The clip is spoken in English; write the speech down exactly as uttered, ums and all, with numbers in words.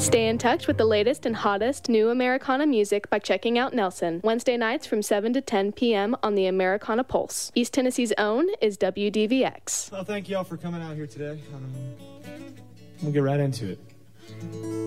Stay in touch with the latest and hottest new Americana music by checking out Nelson, Wednesday nights from seven to ten p.m. on the Americana Pulse. East Tennessee's own is W D V X. Well, thank you all for coming out here today. Um, we'll get right into it.